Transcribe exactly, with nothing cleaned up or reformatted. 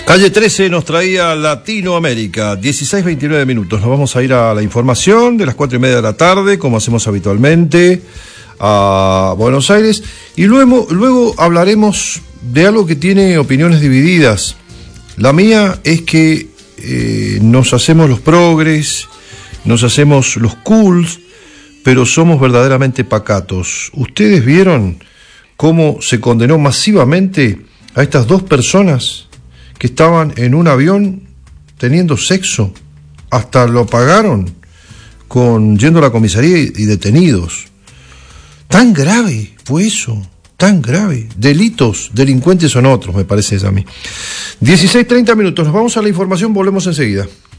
Calle trece nos traía Latinoamérica, dieciséis veintinueve minutos. Nos vamos a ir a la información de las cuatro y media de la tarde, como hacemos habitualmente, a Buenos Aires. Y luego, luego hablaremos de algo que tiene opiniones divididas. La mía es que eh, nos hacemos los progres, nos hacemos los cools, pero somos verdaderamente pacatos. ¿Ustedes vieron cómo se condenó masivamente a estas dos personas que estaban en un avión teniendo sexo? Hasta lo pagaron con yendo a la comisaría y, y detenidos. Tan grave fue eso, tan grave. Delitos, delincuentes son otros, me parece a mí. dieciséis treinta minutos, nos vamos a la información, volvemos enseguida.